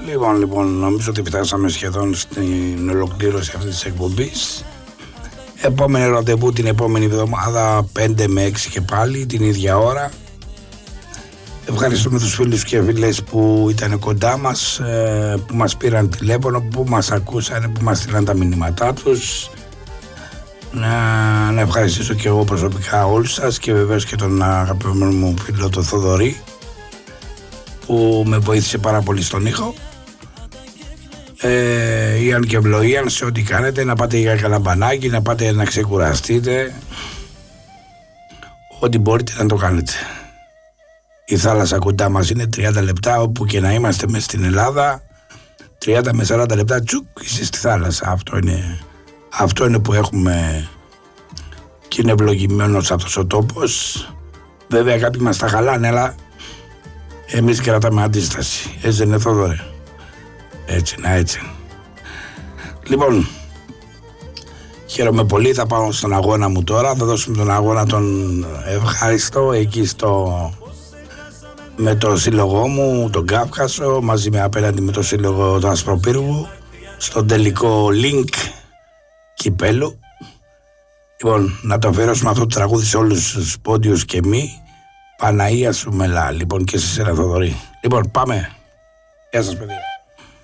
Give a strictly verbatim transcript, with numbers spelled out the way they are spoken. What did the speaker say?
Λοιπόν, λοιπόν, νομίζω ότι φτάσαμε σχεδόν στην ολοκλήρωση αυτής της εκπομπής. Επόμενη ραντεβού την επόμενη εβδομάδα πέντε με έξι και πάλι την ίδια ώρα. Ευχαριστούμε τους φίλους και φίλες που ήταν κοντά μας, που μας πήραν τηλέφωνο, που μας ακούσαν, που μας στείλαν τα μηνύματά τους. Να, να ευχαριστήσω και εγώ προσωπικά όλους σας και βεβαίως και τον αγαπημένο μου φίλο τον Θοδωρή που με βοήθησε πάρα πολύ στον ήχο. Ε, Ιαν και ευλογίαν σε ό,τι κάνετε, να πάτε για καλαμπανάκι, να πάτε να ξεκουραστείτε, ό,τι μπορείτε να το κάνετε. Η θάλασσα κοντά μας είναι τριάντα λεπτά, όπου και να είμαστε μες στην Ελλάδα, τριάντα με σαράντα λεπτά τσουκ είσαι στη θάλασσα. Αυτό είναι, αυτό είναι που έχουμε και είναι ευλογημένος αυτός ο τόπος. Βέβαια κάποιοι μας τα χαλάνε, αλλά εμείς κρατάμε αντίσταση. Έτσι δεν είναι, Θόδωρε? Έτσι, να έτσι. Λοιπόν, χαίρομαι πολύ, θα πάω στον αγώνα μου τώρα, θα δώσουμε τον αγώνα τον ευχαριστώ εκεί στο, με το σύλλογό μου, τον Κάφκασο, μαζί με απέναντι με το σύλλογο του Ασπροπύργου, στον τελικό link κυπέλου. Λοιπόν, να το αφιερώσουμε αυτό το τραγούδι σε όλους τους πόντιους και μη, Παναία σου μελά, λοιπόν, και σε σένα, Θοδωρή. Λοιπόν, πάμε. Γεια σας, παιδιά.